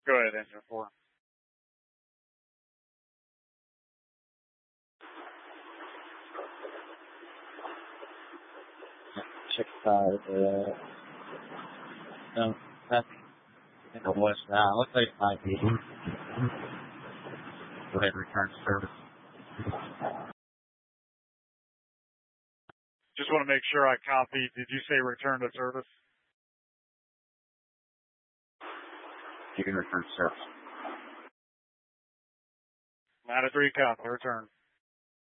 Go ahead, engine 4. Check side, no, that's, I think it was, looks like it might be. Go ahead, return to service. Just want to make sure I copied. Did you say return to service? You can return to service. 9-3 copy, return.